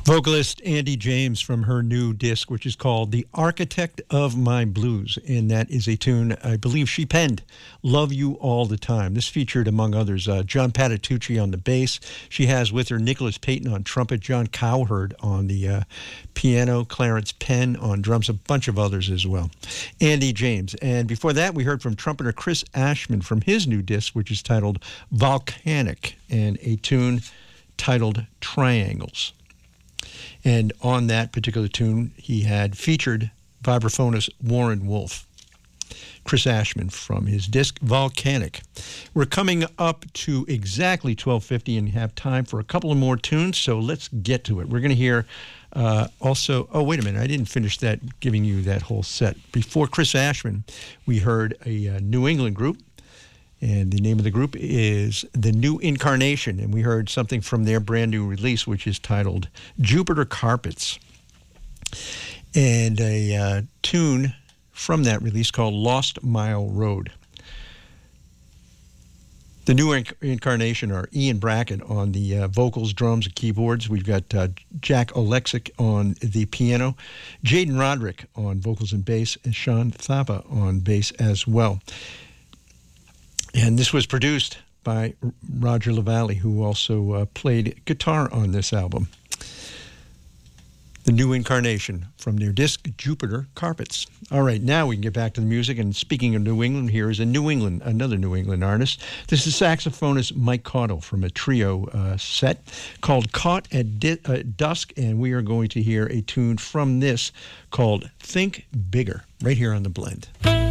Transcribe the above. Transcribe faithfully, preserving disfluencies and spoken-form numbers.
Vocalist Andy James from her new disc, which is called The Architect of My Blues. And that is a tune I believe she penned, Love You All the Time. This featured, among others, uh, John Patitucci on the bass. She has with her Nicholas Payton on trumpet, John Cowherd on the uh, piano, Clarence Penn on drums, a bunch of others as well. Andy James. And before that, we heard from trumpeter Chris Ashman from his new disc, which is titled Volcanic, and a tune titled Triangles. And on that particular tune, he had featured vibraphonist Warren Wolf. Chris Ashman from his disc Volcanic. We're coming up to exactly twelve fifty and have time for a couple of more tunes, so let's get to it. We're going to hear uh, also, oh, wait a minute, I didn't finish that, giving you that whole set. Before Chris Ashman, we heard a uh, New England group, and the name of the group is The New Incarnation, and we heard something from their brand new release, which is titled Jupiter Carpets, and a uh, tune from that release called Lost Mile Road. The New Inc- Incarnation are Ian Brackett on the uh, vocals, drums, and keyboards. We've got uh, Jack Oleksic on the piano, Jaden Roderick on vocals and bass, and Sean Thapa on bass as well. And this was produced by Roger LaValle, who also uh, played guitar on this album. The New Incarnation from their disc, Jupiter Carpets. All right, now we can get back to the music. And speaking of New England, here is a New England, another New England artist. This is saxophonist Mike Caudle from a trio uh, set called Caught at Di- uh, Dusk. And we are going to hear a tune from this called Think Bigger, right here on The Blend.